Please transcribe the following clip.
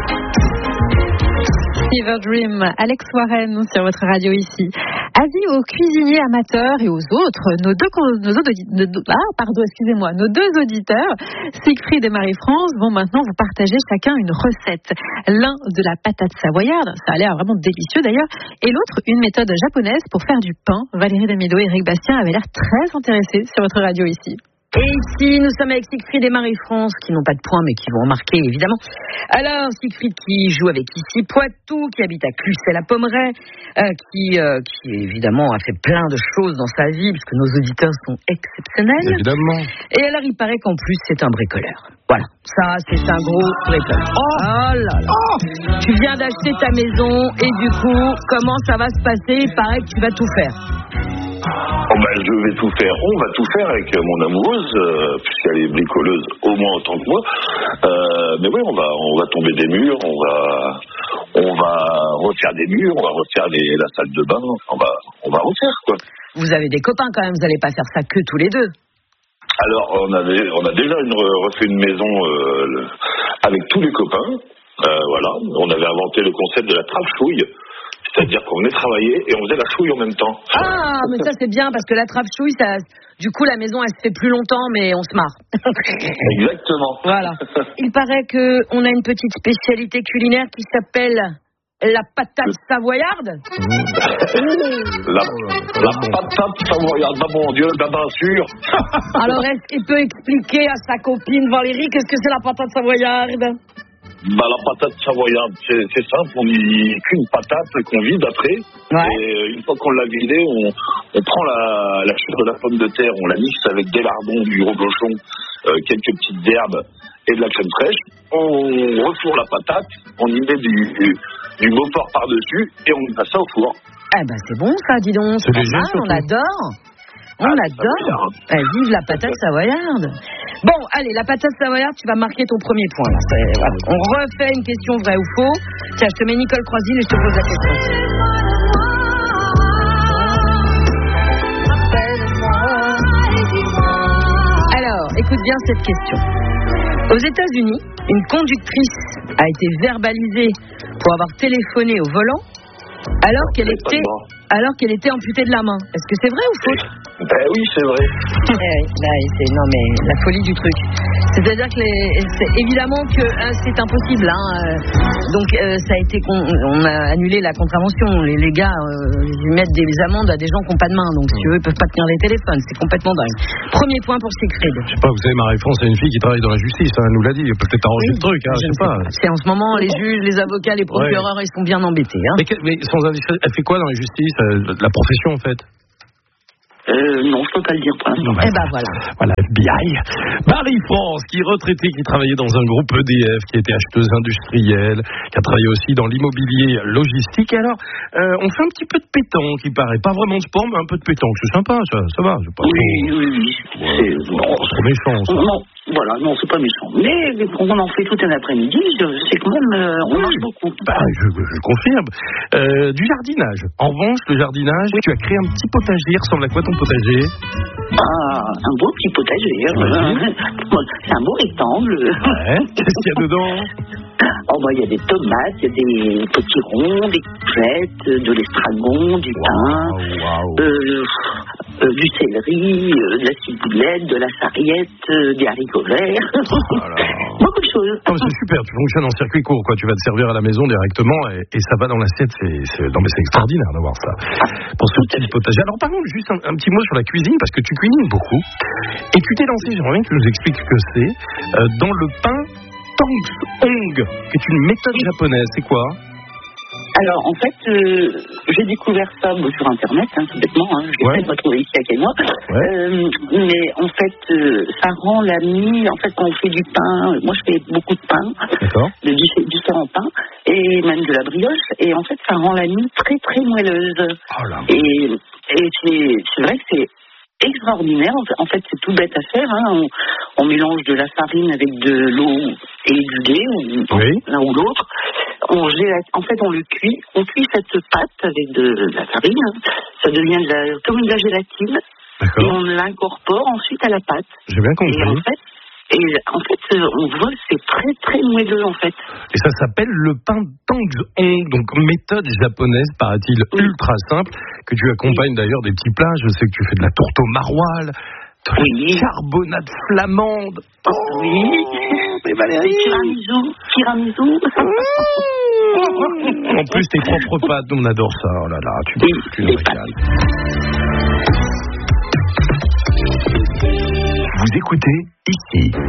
Fever Dream, Alex Warren sur votre radio ici. Avis aux cuisiniers amateurs et aux autres, nos deux auditeurs, Siegfried et Marie-France, vont maintenant vous partager chacun une recette. L'un de la patate savoyarde, ça a l'air vraiment délicieux d'ailleurs, et l'autre une méthode japonaise pour faire du pain. Valérie Damido et Eric Bastien avaient l'air très intéressés sur votre radio ici. Et ici, nous sommes avec Siegfried et Marie-France, qui n'ont pas de points, mais qui vont en marquer, évidemment. Alors, Siegfried qui joue avec ici Poitou, qui habite à Clucet-la-Pommeraye, qui évidemment a fait plein de choses dans sa vie, puisque nos auditeurs sont exceptionnels. Évidemment. Et alors, il paraît qu'en plus, c'est un bricoleur. Voilà, ça, c'est un gros bricoleur. Oh là là. Oh, tu viens d'acheter ta maison, et du coup, comment ça va se passer? Il paraît que tu vas tout faire. Je vais tout faire. On va tout faire avec mon amoureuse, puisqu'elle est bricoleuse au moins autant que moi. Mais oui, on va tomber des murs, on va refaire des murs, on va refaire la salle de bain. On va refaire quoi. Vous avez des copains quand même, vous n'allez pas faire ça que tous les deux. Alors, on a déjà refait une maison avec tous les copains. Voilà, on avait inventé le concept de la trappe-chouille. C'est-à-dire qu'on venait travailler et on faisait la chouille en même temps. Ah, mais ça c'est bien parce que la trappe-chouille, du coup la maison elle se fait plus longtemps mais on se marre. Exactement. Voilà. Il paraît qu'on a une petite spécialité culinaire qui s'appelle la patate savoyarde. La patate savoyarde, mon Dieu, bien sûr. Alors est-ce qu'il peut expliquer à sa copine Valérie qu'est-ce que c'est la patate savoyarde? La patate savoyarde, c'est simple, on n'y qu'une patate qu'on vide après. Ouais. Et une fois qu'on l'a vidée, on prend la chure de la pomme de terre, on la mixe avec des lardons, du reblochon, quelques petites herbes et de la crème fraîche. On refourre la patate, on y met du Beaufort par-dessus et on met ça au four. Eh ben c'est bon ça, dis donc, c'est pas mal, on adore. On adore. Vive la patate savoyarde. Bon, allez, la patate savoyarde, tu vas marquer ton premier point. Là. Voilà. On refait une question vrai ou faux. Tiens, je te mets Nicole Croisille et je te pose la question. Alors, écoute bien cette question. Aux États-Unis, une conductrice a été verbalisée pour avoir téléphoné au volant alors qu'elle était amputée de la main. Est-ce que c'est vrai ou faux? Ben oui, c'est vrai. Non mais la folie du truc. C'est-à-dire que c'est évidemment que c'est impossible. Donc ça a été on a annulé la contravention. Les gars ils mettent des amendes à des gens qui n'ont pas de main. Donc si tu veux, ils peuvent pas tenir les téléphones. C'est complètement dingue. Premier point pour Siegfried. Je sais pas, vous savez, Marie-France, c'est une fille qui travaille dans la justice. Elle nous l'a dit. Peut-être arranger le truc. Je sais pas. C'est en ce moment les juges, les avocats, les procureurs, ils sont bien embêtés. Mais sans indiscret, elle fait quoi dans la justice? La profession en fait? Non, je peux pas le dire pour l'instant. Eh ben voilà. Voilà, FBI. Marie-France, qui est retraitée, qui travaillait dans un groupe EDF, qui était acheteuse industrielle, qui a travaillé aussi dans l'immobilier logistique. Et alors, on fait un petit peu de pétanque, il paraît. Pas vraiment de sport, mais un peu de pétanque. C'est sympa, ça va. C'est pas oui. C'est trop méchant, ça. Non, voilà, non, c'est pas méchant. Mais on en fait tout un après-midi, c'est quand même, on marche beaucoup. Je confirme. Du jardinage. En revanche, le jardinage, tu as créé un petit potager. Ressemble à quoi ton potager? Un beau petit potager. C'est un beau rectangle. Ouais. Qu'est-ce qu'il y a dedans? Il y a des tomates, il y a des petits ronds, des courgettes, de l'estragon, du thym, du céleri, de la ciboulette, de la sarriette, des haricots verts. Beaucoup de choses. C'est super, tu fonctionnes en circuit court, quoi. Tu vas te servir à la maison directement et ça va dans l'assiette. C'est extraordinaire d'avoir ça. Pour ce petit potager. Alors parlons juste un petit mot sur la cuisine, parce que tu cuisines beaucoup. Et tu t'es lancé, j'aimerais bien que tu nous expliques ce que c'est, dans le pain Tangsong, qui est une méthode japonaise. C'est quoi? Alors, en fait, j'ai découvert ça sur Internet, tout bêtement. Je l'ai pas trouvé ici à Kenya. Mais en fait, ça rend la mie. En fait, quand on fait du pain, moi je fais beaucoup de pain, de différents pains, et même de la brioche. Et en fait, ça rend la mie très très moelleuse. Et c'est vrai que c'est extraordinaire. En fait, c'est tout bête à faire. On mélange de la farine avec de l'eau et du lait, l'un ou l'autre. En fait, on le cuit. On cuit cette pâte avec de la farine. Ça devient comme de la gélatine. Et on l'incorpore ensuite à la pâte. J'ai bien compris. Et en fait, Et en fait, on voit, c'est très très moelleux en fait. Et ça s'appelle le pain Tangzhong, donc méthode japonaise, paraît-il, ultra simple, que tu accompagnes d'ailleurs des petits plats. Je sais que tu fais de la tourte au maroilles, de la carbonade flamande. Oh, oui. Mais Valérie. Tiramisu. En plus, tes propres pâtes, on adore ça. Oh là là, tu nous régales. Vous écoutez ici.